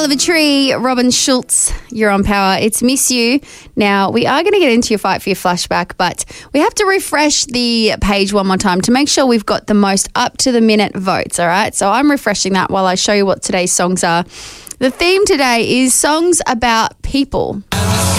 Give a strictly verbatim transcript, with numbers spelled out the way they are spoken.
Oliver Tree, Robin Schultz, you're on Power. It's Miss You. Now, we are going to get into your Fight for Your flashback, but we have to refresh the page one more time to make sure we've got the most up-to-the-minute votes, all right? So I'm refreshing that while I show you what today's songs are. The theme today is songs about people.